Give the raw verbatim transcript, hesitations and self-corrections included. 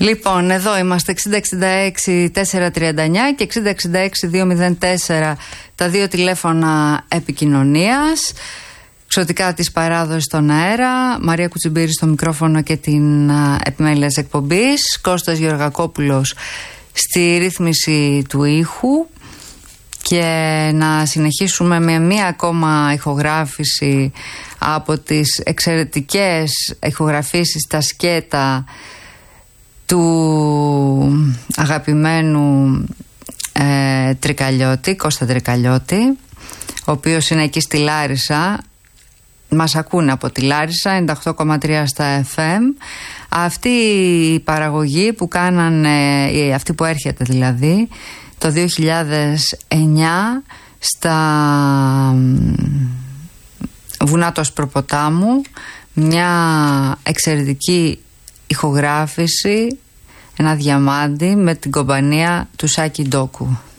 Λοιπόν, εδώ είμαστε εξήντα εξήντα έξι τετρακόσια τριάντα εννιά και εξήντα εξήντα έξι διακόσια τέσσερα τα δύο τηλέφωνα επικοινωνίας. Ξωτικά της παράδοσης στον αέρα. Μαρία Κουτσιμπήρη στο μικρόφωνο και την α, επιμέλεια της εκπομπής. Κώστας Γεωργακόπουλος στη ρύθμιση του ήχου. Και να συνεχίσουμε με μία ακόμα ηχογράφηση από τις εξαιρετικές ηχογραφήσεις στα σκέτα του αγαπημένου ε, Τρικαλιώτη, Κώστα Τρικαλιώτη, ο οποίος είναι εκεί στη Λάρισα. Μας ακούνε από τη Λάρισα, ενενήντα οκτώ κόμμα τρία στα εφ εμ. Αυτή η παραγωγή που κάνανε, αυτή που έρχεται δηλαδή, το δύο χιλιάδες εννιά στα βουνά του Ασπροποτάμου, μια εξαιρετική ηχογράφηση, ένα διαμάντι με την κομπανία του Σάκη Ντόκου.